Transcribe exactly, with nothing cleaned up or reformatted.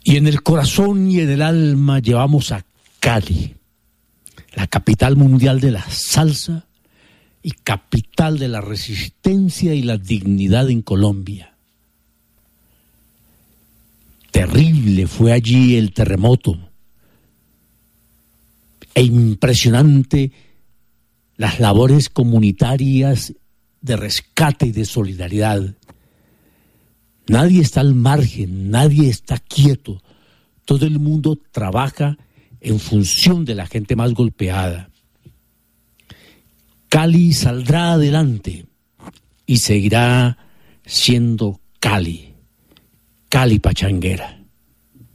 Y en el corazón y en el alma llevamos a Cali, la capital mundial de la salsa y capital de la resistencia y la dignidad en Colombia. Terrible fue allí el terremoto e impresionante las labores comunitarias de rescate y de solidaridad. Nadie está al margen, nadie está quieto. Todo el mundo trabaja en función de la gente más golpeada. Cali saldrá adelante y seguirá siendo Cali, Cali pachanguera.